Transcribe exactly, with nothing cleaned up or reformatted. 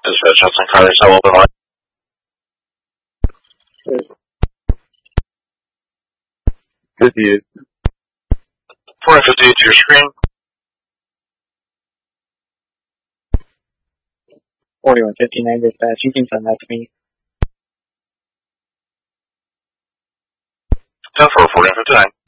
Dispatch, Hudson Cottage, how open line? fifty-eight. four fifty-eight to your screen. forty-one fifty-nine dispatch, you can send that to me. ten four, forty-one fifty-nine.